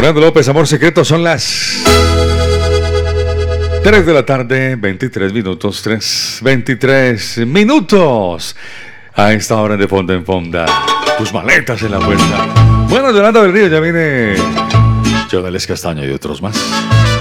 Yolanda López, Amor Secreto, son las 3 de la tarde, 23 minutos, 23 minutos. A esta hora de Fonda en Fonda. Tus maletas en la puerta. Bueno, Yolanda del Río, ya viene Jonales Castaño y otros más.